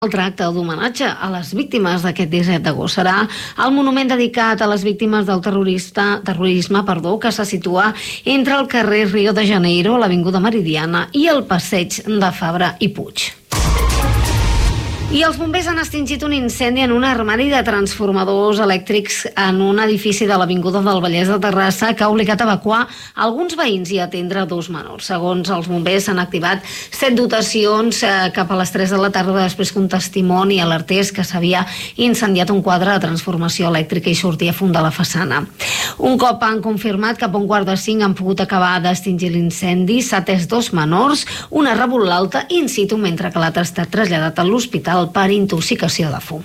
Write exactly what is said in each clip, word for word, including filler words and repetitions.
El tracte d'homenatge a les víctimes d'aquest disset d'agost serà el monument dedicat a les víctimes del terrorista, terrorisme perdó, que se situa entre el carrer Rio de Janeiro, l'Avinguda Meridiana i el passeig de Fabra i Puig. I els bombers han extingit un incendi en un armari de transformadors elèctrics en un edifici de l'Avinguda del Vallès de Terrassa que ha obligat a evacuar alguns veïns i atendre dos menors. Segons els bombers, s'han activat set dotacions eh, cap a les tres de la tarda després que un testimoni alertés que s'havia incendiat un quadre de transformació elèctrica i sortia fum de la façana. Un cop han confirmat que a un quart de cinc han pogut acabar d'extingir l'incendi, s'ha atès dos menors, una ha rebut l'alta in situ mentre que l'altre ha estat traslladat a l'hospital per intoxicació de fum.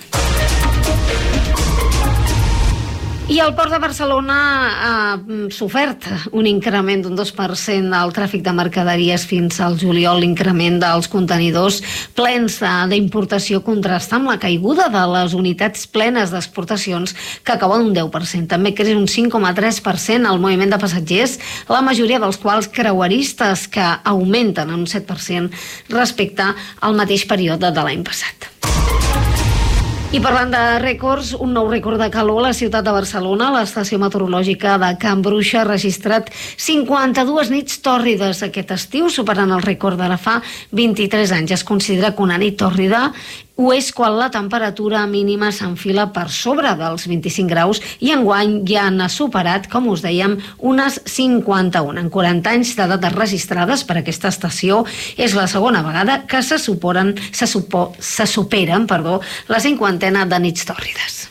I el Port de Barcelona ha sofert un increment d'un dos per cent del tràfic de mercaderies fins al juliol. L'increment dels contenidors plens d'importació contrasta amb la caiguda de les unitats plenes d'exportacions que acaba d'un deu per cent. També creix un cinc coma tres per cent el moviment de passatgers, la majoria dels quals creueristes, que augmenten en un set per cent respecte al mateix període de l'any passat. I parlant de rècords, un nou rècord de calor a la ciutat de Barcelona. L'estació meteorològica de Can Bruixa ha registrat cinquanta-dues nits tòrrides aquest estiu, superant el rècord de la fa vint-i-tres anys. Es considera que una nit tòrrida ho és quan la temperatura mínima s'enfila per sobre dels vint-i-cinc graus i enguany ja n'ha superat, com us dèiem, unes cinquanta-una. En quaranta anys de dades registrades per aquesta estació és la segona vegada que se, suporen, se, supo, se superen perdó, la cinquantena de nits tòrrides.